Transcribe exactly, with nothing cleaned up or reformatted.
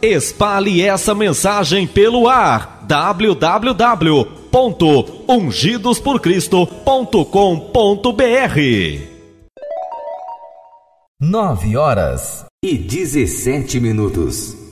Espalhe essa mensagem pelo ar. w w w ponto ungidos por cristo ponto com ponto b r. Nove horas e dezessete minutos.